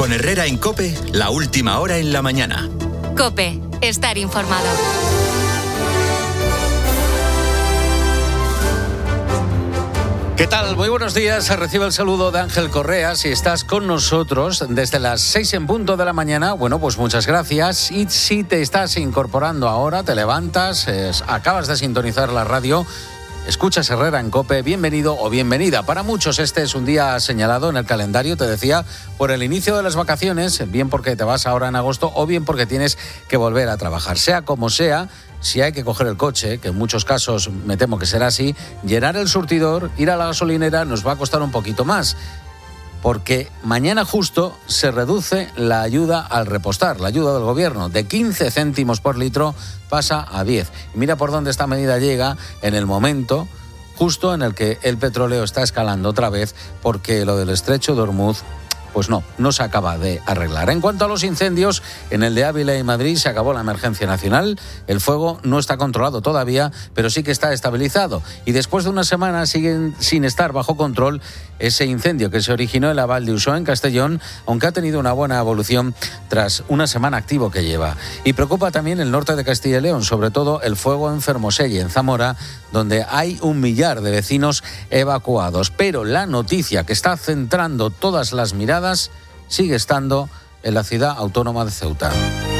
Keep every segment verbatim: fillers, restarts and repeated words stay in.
Con Herrera en COPE, la última hora en la mañana. COPE, estar informado. ¿Qué tal? Muy buenos días. Recibe el saludo de Ángel Correa. Si estás con nosotros desde las seis en punto de la mañana, bueno, pues muchas gracias. Y si te estás incorporando ahora, te levantas, eh, acabas de sintonizar la radio, escuchas Herrera en COPE, bienvenido o bienvenida. Para muchos este es un día señalado en el calendario, te decía, por el inicio de las vacaciones, bien porque te vas ahora en agosto o bien porque tienes que volver a trabajar. Sea como sea, si hay que coger el coche, que en muchos casos me temo que será así, llenar el surtidor, ir a la gasolinera nos va a costar un poquito más. Porque mañana justo se reduce la ayuda al repostar, la ayuda del gobierno, de quince céntimos por litro pasa a diez. Y mira por dónde esta medida llega en el momento justo en el que el petróleo está escalando otra vez, porque lo del estrecho de Hormuz, pues no, no se acaba de arreglar. En cuanto a los incendios, en el de Ávila y Madrid se acabó la emergencia nacional. El fuego no está controlado todavía, pero sí que está estabilizado. Y después de una semana siguen sin estar bajo control ese incendio que se originó en la Val d'Uixó, en Castellón, aunque ha tenido una buena evolución tras una semana activo que lleva. Y preocupa también el norte de Castilla y León, sobre todo el fuego en Fermoselle, en Zamora, donde hay un millar de vecinos evacuados. Pero la noticia que está centrando todas las miradas sigue estando en la ciudad autónoma de Ceuta.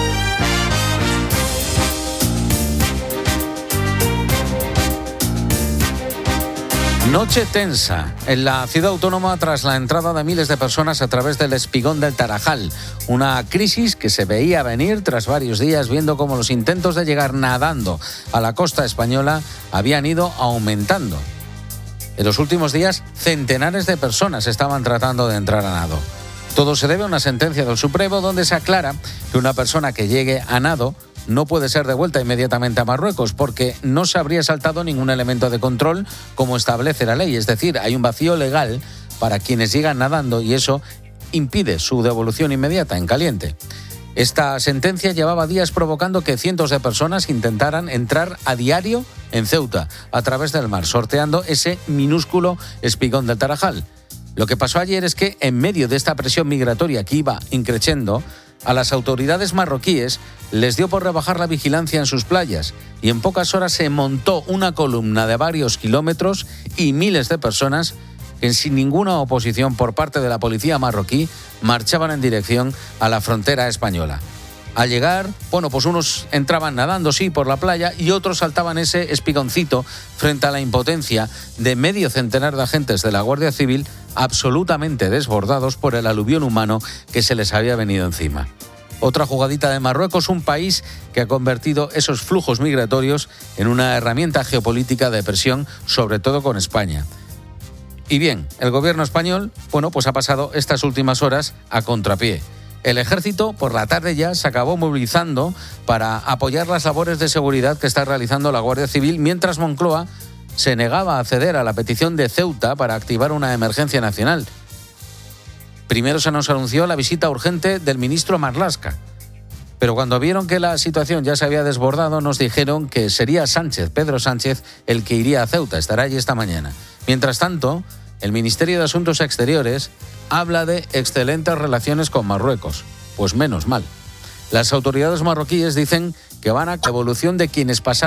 Noche tensa en la ciudad autónoma tras la entrada de miles de personas a través del espigón del Tarajal. Una crisis que se veía venir tras varios días, viendo cómo los intentos de llegar nadando a la costa española habían ido aumentando. En los últimos días, centenares de personas estaban tratando de entrar a nado. Todo se debe a una sentencia del Supremo donde se aclara que una persona que llegue a nado no puede ser devuelta inmediatamente a Marruecos porque no se habría saltado ningún elemento de control como establece la ley. Es decir, hay un vacío legal para quienes llegan nadando y eso impide su devolución inmediata en caliente. Esta sentencia llevaba días provocando que cientos de personas intentaran entrar a diario en Ceuta a través del mar, sorteando ese minúsculo espigón del Tarajal. Lo que pasó ayer es que en medio de esta presión migratoria que iba increciendo, a las autoridades marroquíes les dio por rebajar la vigilancia en sus playas y en pocas horas se montó una columna de varios kilómetros y miles de personas que sin ninguna oposición por parte de la policía marroquí marchaban en dirección a la frontera española. Al llegar, bueno, pues unos entraban nadando, sí, por la playa y otros saltaban ese espigoncito frente a la impotencia de medio centenar de agentes de la Guardia Civil absolutamente desbordados por el aluvión humano que se les había venido encima. Otra jugadita de Marruecos, un país que ha convertido esos flujos migratorios en una herramienta geopolítica de presión, sobre todo con España. Y bien, el gobierno español, bueno, pues ha pasado estas últimas horas a contrapié. El ejército, por la tarde ya, se acabó movilizando para apoyar las labores de seguridad que está realizando la Guardia Civil, mientras Moncloa se negaba a ceder a la petición de Ceuta para activar una emergencia nacional. Primero se nos anunció la visita urgente del ministro Marlaska, pero cuando vieron que la situación ya se había desbordado, nos dijeron que sería Sánchez, Pedro Sánchez, el que iría a Ceuta, estará allí esta mañana. Mientras tanto, el Ministerio de Asuntos Exteriores habla de excelentes relaciones con Marruecos. Pues menos mal. Las autoridades marroquíes dicen que van a la evolución de quienes pasaron